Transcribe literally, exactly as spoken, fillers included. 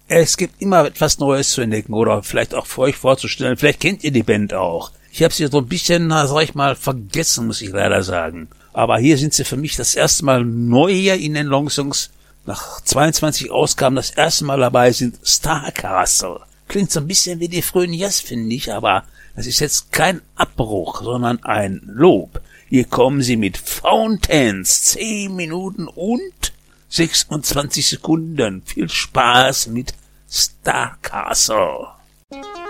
Es gibt immer etwas Neues zu entdecken oder vielleicht auch für euch vorzustellen. Vielleicht kennt ihr die Band auch. Ich habe sie so ein bisschen, na, sag ich mal, vergessen, muss ich leider sagen. Aber hier sind sie für mich das erste Mal neu hier in den Longsongs. Nach zweiundzwanzig Ausgaben das erste Mal dabei sind Star Castle. Klingt so ein bisschen wie die frühen Yes, finde ich, aber das ist jetzt kein Abbruch, sondern ein Lob. Hier kommen sie mit Fountains, zehn Minuten und sechsundzwanzig Sekunden. Viel Spaß mit Star Castle.